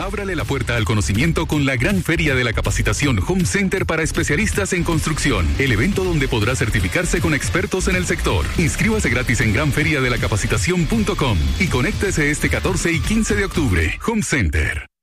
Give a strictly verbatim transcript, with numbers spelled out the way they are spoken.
Ábrale la puerta al conocimiento con la gran feria de la capacitación Home Center para especialistas en construcción. El evento donde podrá certificarse con expertos en el sector. Inscríbase gratis en gran feria de la capacitación punto com y conéctese este catorce y quince de octubre. Home Center.